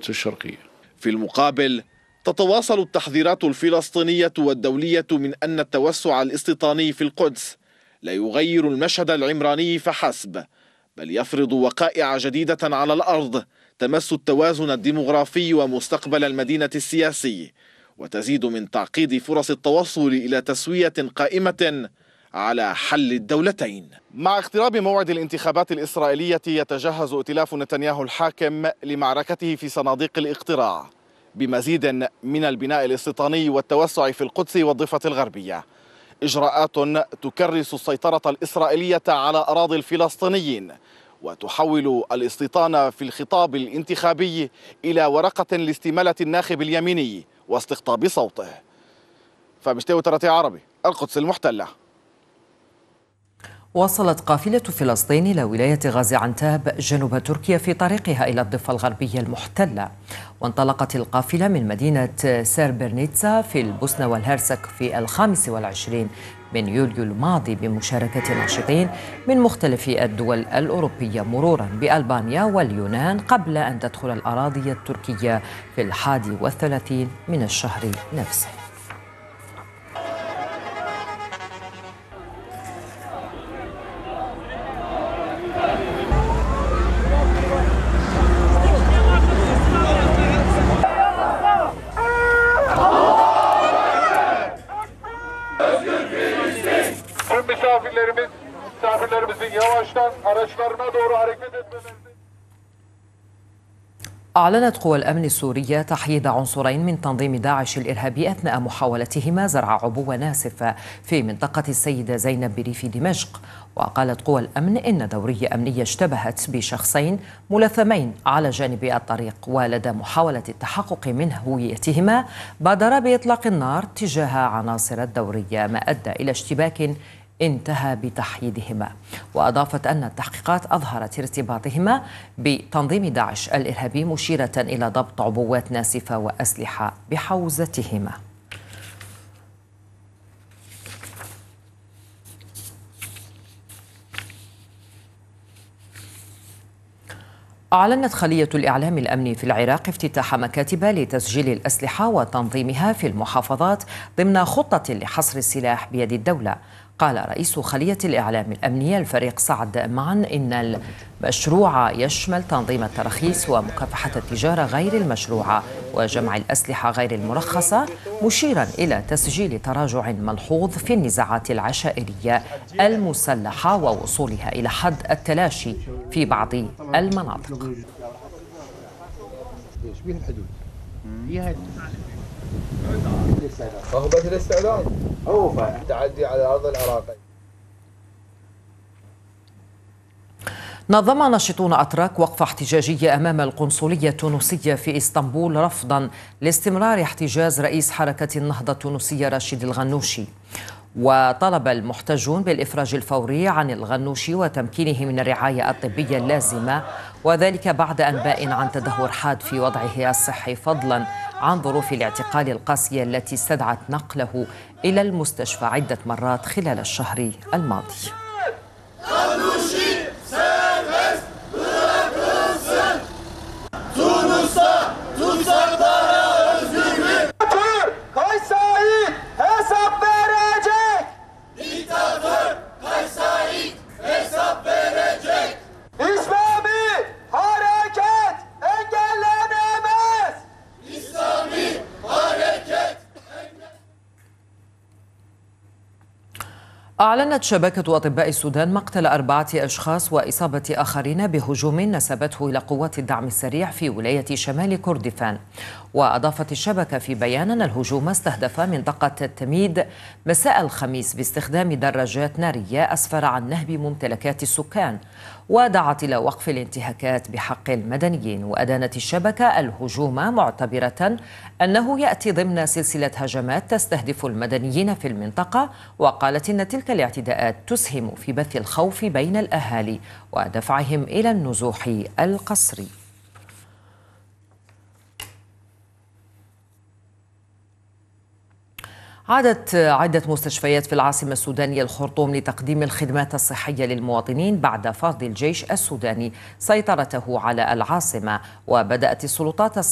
القدس الشرقية. في المقابل تتواصل التحذيرات الفلسطينية والدولية من أن التوسع الاستيطاني في القدس لا يغير المشهد العمراني فحسب، بل يفرض وقائع جديدة على الأرض تمس التوازن الديمغرافي ومستقبل المدينة السياسي، وتزيد من تعقيد فرص التوصل إلى تسوية قائمة على حل الدولتين. مع اقتراب موعد الانتخابات الإسرائيلية يتجهز ائتلاف نتنياهو الحاكم لمعركته في صناديق الاقتراع بمزيد من البناء الاستيطاني والتوسع في القدس والضفة الغربية، إجراءات تكرس السيطرة الإسرائيلية على أراضي الفلسطينيين وتحول الاستيطان في الخطاب الانتخابي إلى ورقة لاستمالة الناخب اليميني واستقطاب صوته. فمشتاق ترتي عربي، القدس المحتلة. وصلت قافلة فلسطين إلى ولاية غازي عنتاب جنوب تركيا في طريقها إلى الضفة الغربية المحتلة، وانطلقت القافلة من مدينة سيربرنيتسا في البوسنة والهرسك في 25 من يوليو الماضي بمشاركة ناشطين من مختلف الدول الأوروبية مرورا بألبانيا واليونان، قبل أن تدخل الأراضي التركية في 31 من الشهر نفسه. misafirlerimizin yavaştan araçlarına doğru hareket etmeleri. أعلنت قوى الأمن السورية تحييد عنصرين من تنظيم داعش الإرهابي أثناء محاولتهما زرع عبوة ناسفة في منطقة السيدة زينب بريف دمشق. وقالت قوى الأمن إن دورية أمنية اشتبهت بشخصين ملثمين على جانبي الطريق، ولدى محاولة التحقق من هويتهما بادر بإطلاق النار تجاه عناصر الدورية، ما أدى إلى اشتباك انتهى بتحييدهما. وأضافت أن التحقيقات أظهرت ارتباطهما بتنظيم داعش الإرهابي، مشيرة إلى ضبط عبوات ناسفة وأسلحة بحوزتهما. أعلنت خلية الإعلام الأمني في العراق افتتاح مكاتب لتسجيل الأسلحة وتنظيمها في المحافظات ضمن خطة لحصر السلاح بيد الدولة. قال رئيس خلية الإعلام الأمنية الفريق سعد معا إن المشروع يشمل تنظيم التراخيص ومكافحة التجارة غير المشروعة وجمع الأسلحة غير المرخصة، مشيرا إلى تسجيل تراجع ملحوظ في النزاعات العشائرية المسلحة ووصولها إلى حد التلاشي في بعض المناطق. رغبة الاستعلام أو التعدي على أرض العراق. نظم ناشطون أتراك وقفة احتجاجية أمام القنصلية التونسية في إسطنبول رفضا لاستمرار احتجاز رئيس حركة النهضة التونسية راشد الغنوشي. وطلب المحتجون بالإفراج الفوري عن الغنوشي وتمكينه من الرعاية الطبية اللازمة، وذلك بعد أنباء عن تدهور حاد في وضعه الصحي، فضلا عن ظروف الاعتقال القاسية التي استدعت نقله إلى المستشفى عدة مرات خلال الشهر الماضي. أعلنت شبكة أطباء السودان مقتل 4 أشخاص وإصابة آخرين بهجوم نسبته إلى قوات الدعم السريع في ولاية شمال كردفان. وأضافت الشبكة في بيان أن الهجوم استهدف منطقة التميد مساء الخميس باستخدام دراجات نارية أسفر عن نهب ممتلكات السكان، ودعت إلى وقف الانتهاكات بحق المدنيين. وأدانت الشبكة الهجوم معتبرة أنه يأتي ضمن سلسلة هجمات تستهدف المدنيين في المنطقة، وقالت إن تلك الاعتداءات تسهم في بث الخوف بين الأهالي ودفعهم إلى النزوح القسري. عادت عدة مستشفيات في العاصمة السودانية الخرطوم لتقديم الخدمات الصحية للمواطنين بعد فرض الجيش السوداني سيطرته على العاصمة. وبدأت السلطات